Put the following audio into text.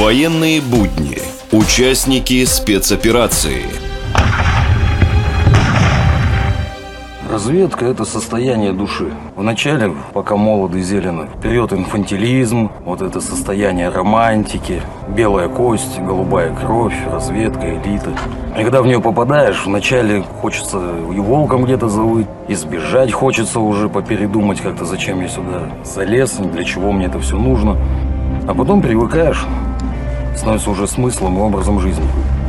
Военные будни. Участники спецоперации. Разведка – это состояние души. Вначале, пока молод и зелен, вперед инфантилизм, вот это состояние романтики, белая кость, голубая кровь, разведка, элита. И когда в нее попадаешь, вначале хочется и волком где-то завыть, и сбежать хочется уже, попередумать как-то, зачем я сюда залез, для чего мне это все нужно. А потом привыкаешь, становится уже смыслом и образом жизни.